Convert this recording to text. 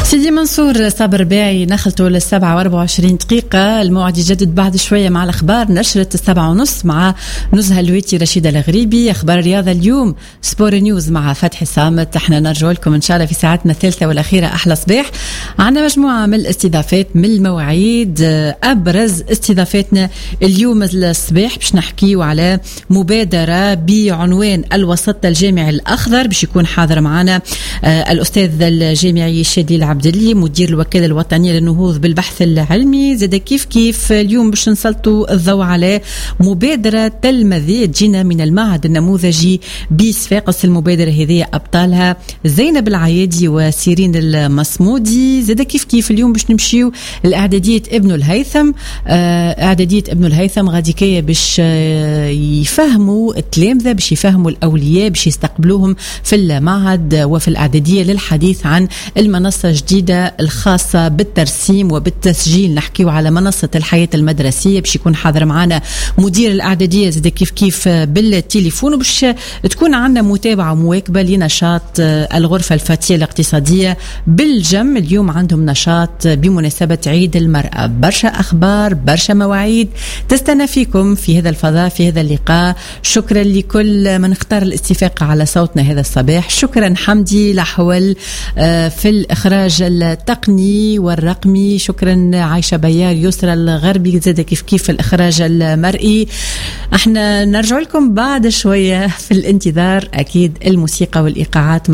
سيدي منصور صابر باعي نخلته ل7:24. الموعد يجدد بعد شوية مع الأخبار، نشرة 7:30 مع نزهة الويتي رشيدة الغريبي. أخبار الرياضة اليوم سبور نيوز مع فتحي صامت. احنا نرجع لكم إن شاء الله في ساعتنا الثالثة والأخيرة. أحلى صباح. عنا مجموعة من الاستضافات من المواعيد. أبرز استضافتنا اليوم الصباح باش نحكيو على مبادرة بعنوان الوسط الجامعي الأخضر، باش يكون حاضر معنا الأستاذ الجامعي شادي العبدلي مدير الوكالة الوطنية للنهوض بالبحث العلمي. زاد كيف اليوم باش نسلطوا الضوء على مبادرة تلمذة تجينا من المعهد النموذجي بصفاقس. المبادرة هذه أبطالها زينب العيادي وسيرين المصمودي. زاد كيف اليوم باش نمشيو لإعدادية ابن الهيثم. إعدادية ابن الهيثم غاديكية باش يفهموا التلامذة، باش يفهموا الأولياء، باش يستقبلوهم في المعهد وفي الإعدادية للحديث عن المنصة جديدة الخاصة بالترسيم وبالتسجيل. نحكيو على منصة الحياة المدرسية، باش يكون حاضر معنا مدير الإعدادية زاد كيف بالتليفون، وباش تكون عنا متابعة مواكبة لنشاط الغرفة الفتية الاقتصادية بالجم. اليوم عندهم نشاط بمناسبة عيد المرأة. برشا أخبار، برشا مواعيد تستنى فيكم في هذا الفضاء، في هذا اللقاء. شكرا لكل من اختار الاستفاقة على صوتنا هذا الصباح. شكرا حمدي لحول في الإخراج التقني والرقمي. شكرا عايشة بيار، يسرى الغربي زاد كيف الإخراج المرئي. احنا نرجع لكم بعد شوية في الانتظار أكيد الموسيقى والإيقاعات.